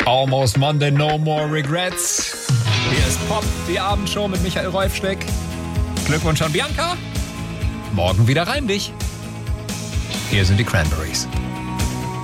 Almost Monday, no more regrets. Hier ist Pop, die Abendshow mit Michael Reufschleck. Glückwunsch an Bianca. Morgen wieder rein dich. Hier sind die Cranberries.